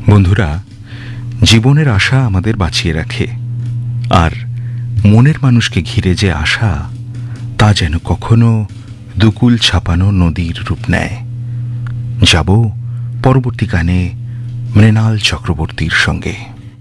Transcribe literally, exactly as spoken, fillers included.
বন্ধুরা, জীবনের আশা আমাদের বাঁচিয়ে রাখে, আর মনের মানুষকে ঘিরে যে আশা, তা যেন কখনো দুকুল ছাপানো নদীর রূপ নেয়। যাব পরবর্তী গানে মৃণাল চক্রবর্তীর সঙ্গে।